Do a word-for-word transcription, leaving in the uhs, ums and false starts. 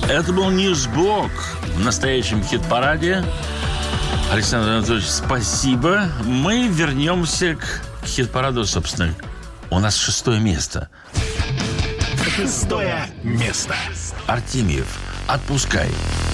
Это был Ньюсблок в настоящем хит-параде. Александр Анатольевич, спасибо. Мы вернемся к хит-параду, собственно. У нас шестое место. Шестое место. Артемьев, «Отпускай».